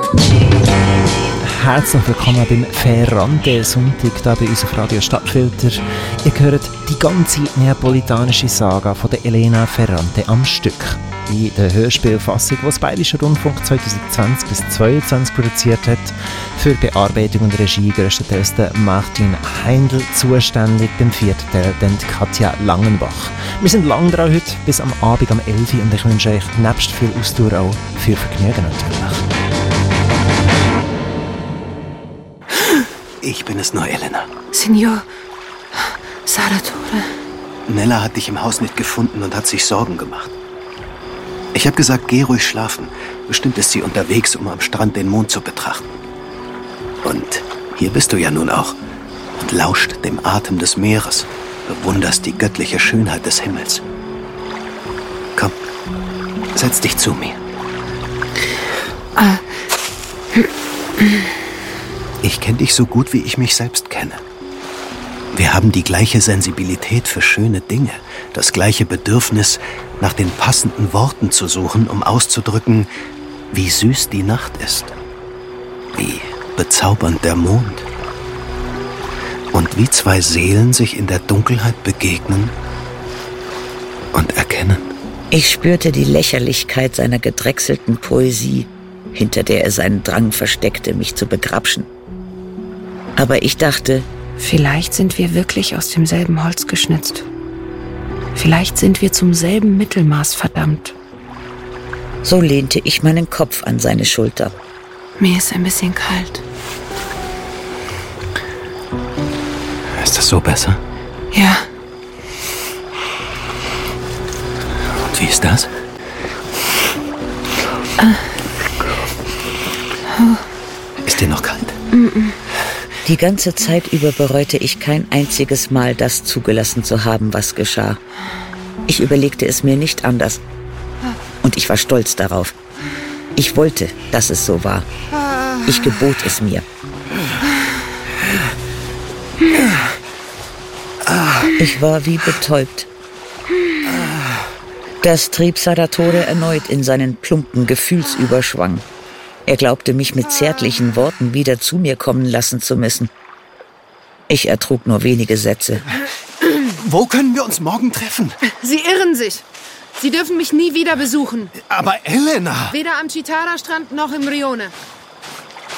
Herzlich willkommen beim Ferrante-Sonntag hier bei uns auf Radio Stadtfilter. Ihr hört die ganze neapolitanische Saga von der Elena Ferrante am Stück. In der Hörspielfassung, die das Bayerische Rundfunk 2020 bis 2022 produziert hat. Für Bearbeitung und Regie grösstenteils der Martin Heindl, zuständig beim vierten Teil dann Katja Langenbach. Wir sind lang dran heute, bis am Abend um 11 Uhr, und ich wünsche euch nebst viel Ausdauer auch viel Vergnügen natürlich. Ich bin es nur, Elena. Signor Saratore. Nella hat dich im Haus nicht gefunden und hat sich Sorgen gemacht. Ich habe gesagt, geh ruhig schlafen. Bestimmt ist sie unterwegs, um am Strand den Mond zu betrachten. Und hier bist du ja nun auch und lauscht dem Atem des Meeres, bewunderst die göttliche Schönheit des Himmels. Komm, setz dich zu mir. Ich kenne dich so gut, wie ich mich selbst kenne. Wir haben die gleiche Sensibilität für schöne Dinge, das gleiche Bedürfnis, nach den passenden Worten zu suchen, um auszudrücken, wie süß die Nacht ist, wie bezaubernd der Mond und wie zwei Seelen sich in der Dunkelheit begegnen und erkennen. Ich spürte die Lächerlichkeit seiner gedrechselten Poesie, hinter der er seinen Drang versteckte, mich zu begrapschen. Aber ich dachte, Vielleicht sind wir wirklich aus demselben Holz geschnitzt. Vielleicht sind wir zum selben Mittelmaß verdammt. so lehnte ich meinen Kopf an seine Schulter. Mir ist ein bisschen kalt. Ist das so besser? Ja. Und wie ist das? Ist dir noch kalt? Die ganze Zeit über bereute ich kein einziges Mal, das zugelassen zu haben, was geschah. Ich überlegte es mir nicht anders. Und ich war stolz darauf. Ich wollte, dass es so war. Ich gebot es mir. Ich war wie betäubt. Das trieb Saratore erneut in seinen plumpen Gefühlsüberschwang. Er glaubte, mich mit zärtlichen Worten wieder zu mir kommen lassen zu müssen. Ich ertrug nur wenige Sätze. Wo können wir uns morgen treffen? Sie irren sich. Sie dürfen mich nie wieder besuchen. Aber Elena! Weder am Chitara-Strand noch im Rione.